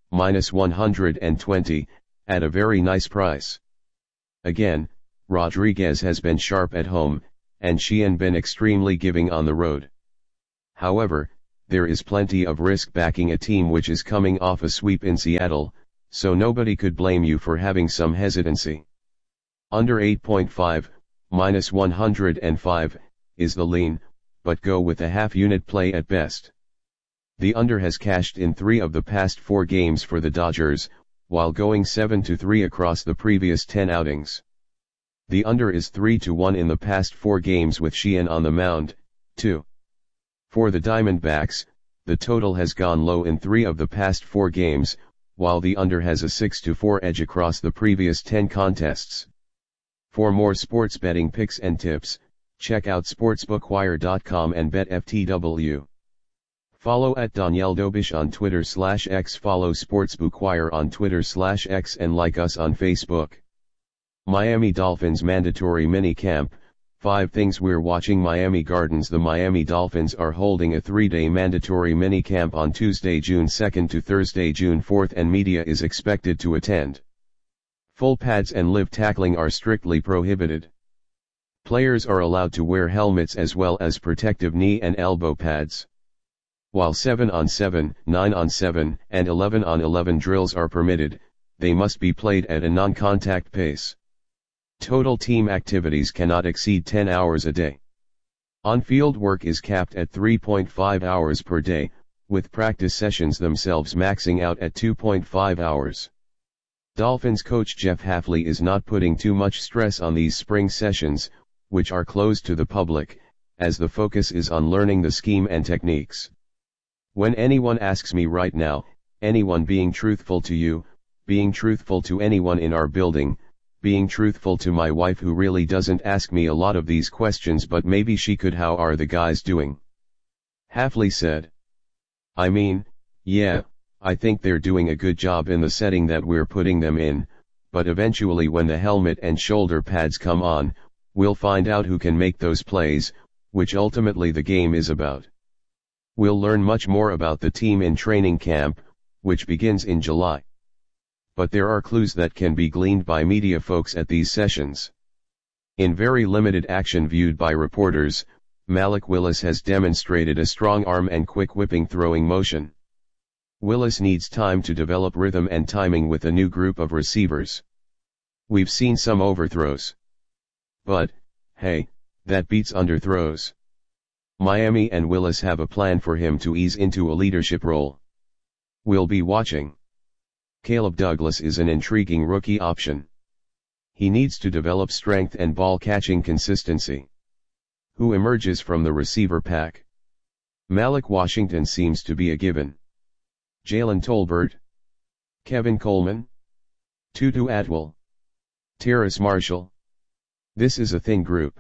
minus one hundred twenty, at a very nice price. Again, Rodriguez has been sharp at home, and Sheehan been extremely giving on the road. However, there is plenty of risk backing a team which is coming off a sweep in Seattle, so nobody could blame you for having some hesitancy. Under eight point five, minus one hundred five, is the lean, but go with a half-unit play at best. The under has cashed in three of the past four games for the Dodgers, while going seven to three across the previous ten outings. The under is three to one in the past four games with Sheehan on the mound, too. For the Diamondbacks, the total has gone low in three of the past four games, while the under has a six to four edge across the previous ten contests. For more sports betting picks and tips, check out sportsbookwire dot com and bet F T W. Follow at Danielle Dobish on Twitter slash X, follow Sportsbookwire on Twitter slash X, and like us on Facebook. Miami Dolphins mandatory mini-camp, five things we're watching. Miami Gardens. The Miami Dolphins are holding a three-day mandatory mini-camp on Tuesday, June second to Thursday, June fourth, and media is expected to attend. Full pads and live tackling are strictly prohibited. Players are allowed to wear helmets as well as protective knee and elbow pads. While seven on seven, nine on seven, and eleven on eleven drills are permitted, they must be played at a non-contact pace. Total team activities cannot exceed ten hours a day. On-field work is capped at three point five hours per day, with practice sessions themselves maxing out at two point five hours. Dolphins coach Jeff Hafley is not putting too much stress on these spring sessions, which are closed to the public, as the focus is on learning the scheme and techniques. When anyone asks me right now, anyone being truthful to you, being truthful to anyone in our building, being truthful to my wife who really doesn't ask me a lot of these questions but maybe she could, how are the guys doing? Hafley said. I mean, yeah, I think they're doing a good job in the setting that we're putting them in, but eventually when the helmet and shoulder pads come on, we'll find out who can make those plays, which ultimately the game is about. We'll learn much more about the team in training camp, which begins in July. But there are clues that can be gleaned by media folks at these sessions. In very limited action viewed by reporters, Malik Willis has demonstrated a strong arm and quick whipping throwing motion. Willis needs time to develop rhythm and timing with a new group of receivers. We've seen some overthrows. But, hey, that beats underthrows. Miami and Willis have a plan for him to ease into a leadership role. We'll be watching. Caleb Douglas is an intriguing rookie option. He needs to develop strength and ball-catching consistency. Who emerges from the receiver pack? Malik Washington seems to be a given. Jalen Tolbert? Kevin Coleman? Tutu Atwell? Terrace Marshall? This is a thin group.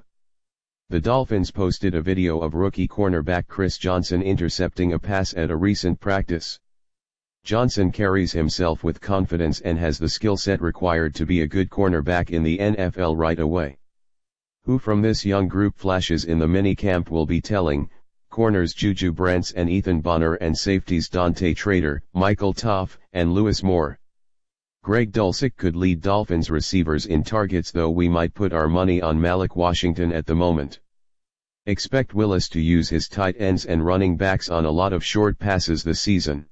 The Dolphins posted a video of rookie cornerback Chris Johnson intercepting a pass at a recent practice. Johnson carries himself with confidence and has the skill set required to be a good cornerback in the N F L right away. Who from this young group flashes in the mini-camp will be telling, corners Juju Brents and Ethan Bonner and safeties Dante Trader, Michael Toff, and Lewis Moore. Greg Dulcich could lead Dolphins receivers in targets, though we might put our money on Malik Washington at the moment. Expect Willis to use his tight ends and running backs on a lot of short passes this season.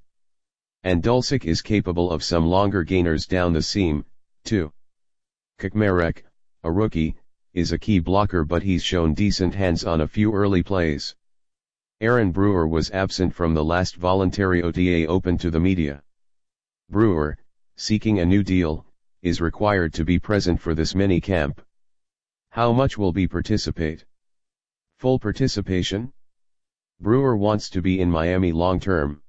And Dulcich is capable of some longer gainers down the seam, too. Kacmarek, a rookie, is a key blocker, but he's shown decent hands on a few early plays. Aaron Brewer was absent from the last voluntary O T A open to the media. Brewer, seeking a new deal, is required to be present for this mini-camp. How much will be participate? Full participation? Brewer wants to be in Miami long-term.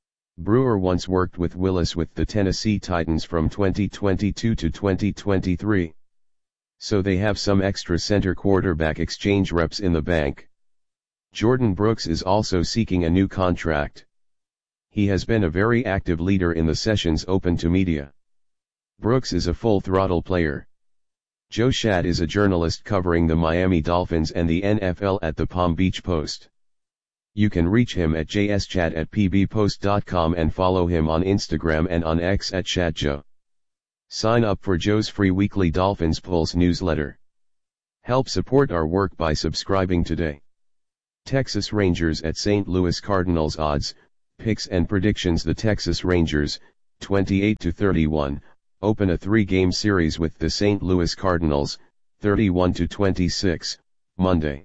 Brewer once worked with Willis with the Tennessee Titans from twenty twenty-two to twenty twenty-three. So they have some extra center quarterback exchange reps in the bank. Jordan Brooks is also seeking a new contract. He has been a very active leader in the sessions open to media. Brooks is a full-throttle player. Joe Schad is a journalist covering the Miami Dolphins and the N F L at the Palm Beach Post. You can reach him at j s chat at p b post dot com and follow him on Instagram and on X at chatjoe. Sign up for Joe's free weekly Dolphins Pulse newsletter. Help support our work by subscribing today. Texas Rangers at Saint Louis Cardinals odds, picks and predictions. The Texas Rangers, twenty-eight to thirty-one, open a three-game series with the Saint Louis Cardinals, thirty-one to twenty-six, Monday.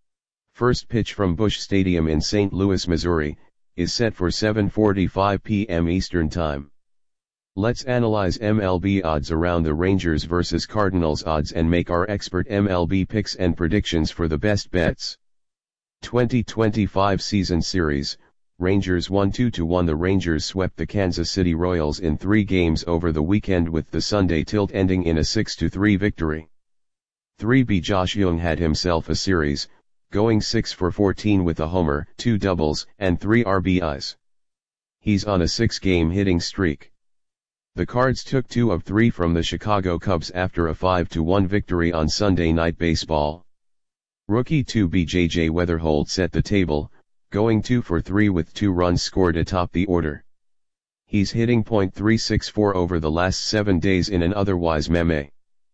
First pitch from Busch Stadium in Saint Louis, Missouri, is set for seven forty-five p m Eastern Time. Let's analyze M L B odds around the Rangers versus Cardinals odds and make our expert M L B picks and predictions for the best bets. twenty twenty-five Season Series, Rangers won two to one. The Rangers swept the Kansas City Royals in three games over the weekend, with the Sunday tilt ending in a six to three victory. three B Josh Jung had himself a series, going six for fourteen with a homer, two doubles, and three R B Is. He's on a six-game hitting streak. The Cards took two of three from the Chicago Cubs after a five to one victory on Sunday Night Baseball. Rookie two B J J Weatherholt set the table, going two for three with two runs scored atop the order. He's hitting point three six four over the last seven days in an otherwise meme.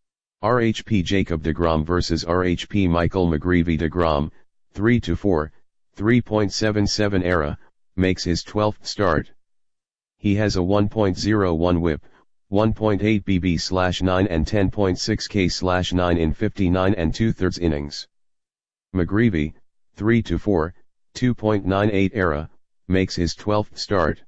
R H P Jacob deGrom versus R H P Michael McGreevy. deGrom, three to four, three point seven seven era, makes his twelfth start. He has a one point oh one whip, one point eight B B slash nine and ten point six K slash nine in fifty-nine and two-thirds innings. McGreevy, three to four, two point nine eight era, makes his twelfth start.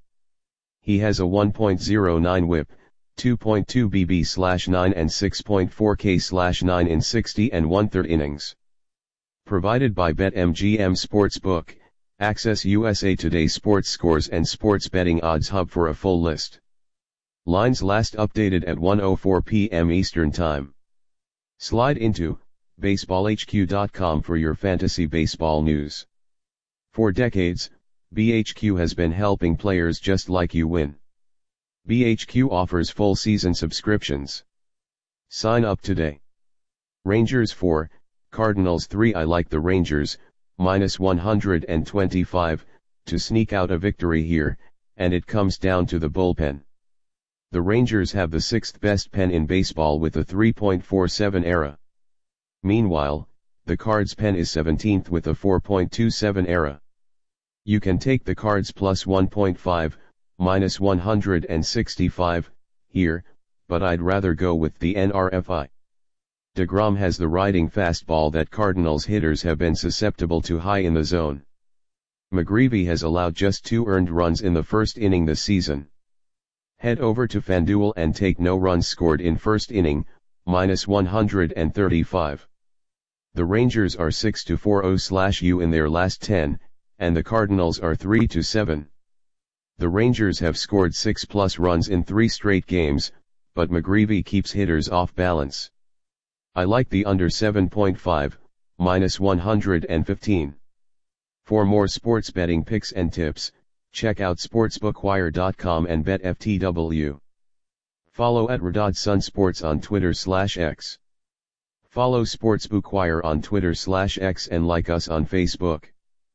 He has a one point oh nine whip, two point two B B slash nine and six point four K slash nine in sixty and one-third innings. Provided by BetMGM Sportsbook, access U S A Today sports scores and sports betting odds hub for a full list. Lines last updated at one oh four p m Eastern Time. Slide into baseball h q dot com for your fantasy baseball news. For decades, B H Q has been helping players just like you win. B H Q offers full season subscriptions. Sign up today. Rangers four, Cardinals three. I like the Rangers, minus one hundred twenty-five, to sneak out a victory here, and it comes down to the bullpen. The Rangers have the sixth best pen in baseball with a three point four seven era. Meanwhile, the Cards' pen is seventeenth with a four point two seven era. You can take the Cards plus one point five, minus one hundred sixty-five, here, but I'd rather go with the N R F I. deGrom has the riding fastball that Cardinals hitters have been susceptible to high in the zone. McGreevy has allowed just two earned runs in the first inning this season. Head over to FanDuel and take no runs scored in first inning, minus one hundred thirty-five. The Rangers are six to four U in their last ten, and the Cardinals are three to seven. The Rangers have scored six plus runs in three straight games, but McGreevy keeps hitters off balance. I like the under seven point five, minus one hundred fifteen. For more sports betting picks and tips, check out sportsbookwire dot com and BetFTW. Follow at Radad Sun Sports on Twitter slash X. Follow Sportsbookwire on Twitter slash X and like us on Facebook.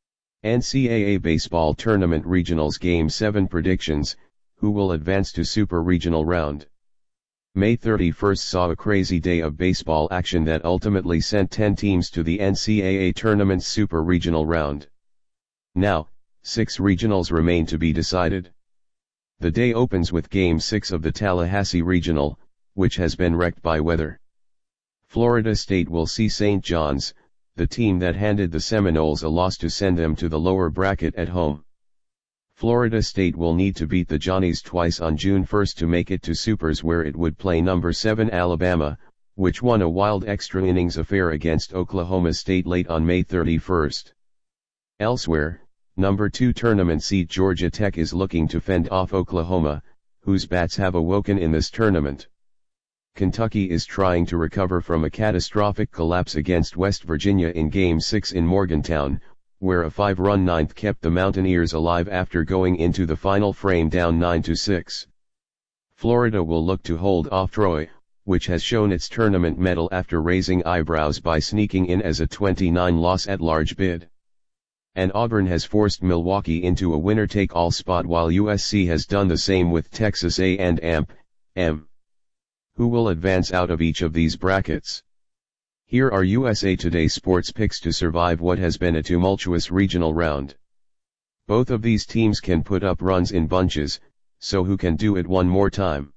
N C double A Baseball Tournament Regionals Game seven Predictions, who will advance to Super Regional Round? May thirty-first saw a crazy day of baseball action that ultimately sent ten teams to the N C double A Tournament's Super Regional Round. Now, six regionals remain to be decided. The day opens with Game six of the Tallahassee Regional, which has been wrecked by weather. Florida State will see Saint John's, the team that handed the Seminoles a loss to send them to the lower bracket at home. Florida State will need to beat the Johnnies twice on June first to make it to Supers, where it would play number seven Alabama, which won a wild extra innings affair against Oklahoma State late on May thirty-first. Elsewhere, number two tournament seed Georgia Tech is looking to fend off Oklahoma, whose bats have awoken in this tournament. Kentucky is trying to recover from a catastrophic collapse against West Virginia in Game six in Morgantown, where a five-run ninth kept the Mountaineers alive after going into the final frame down nine to six. Florida will look to hold off Troy, which has shown its tournament mettle after raising eyebrows by sneaking in as a twenty-nine loss at-large bid. and Auburn has forced Milwaukee into a winner-take-all spot while U S C has done the same with Texas A and M. Who will advance out of each of these brackets? Here are U S A Today sports picks to survive what has been a tumultuous regional round. Both of these teams can put up runs in bunches, so who can do it one more time?